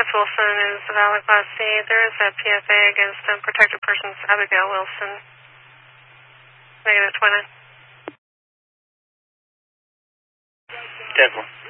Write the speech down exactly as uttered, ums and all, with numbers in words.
Wilson is a valid Class C. There is a P F A against unprotected persons, Abigail Wilson. Negative twenty. ten four.